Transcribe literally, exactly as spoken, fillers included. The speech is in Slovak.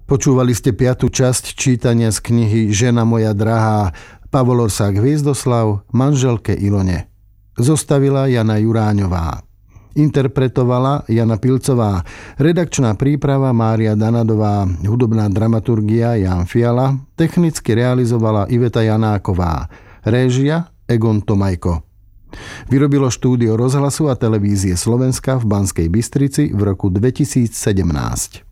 Počúvali ste piatu časť čítania z knihy Žena moja drahá, Pavol Orsák Hviezdoslav, manželke Ilone. Zostavila Jana Juráňová. Interpretovala Jana Pilcová. Redakčná príprava Mária Danadová. Hudobná dramaturgia Jan Fiala. Technicky realizovala Iveta Janáková. Réžia Egon Tomajko. Vyrobilo štúdio rozhlasu a televízie Slovenska v Banskej Bystrici v roku dvetisícsedemnásť.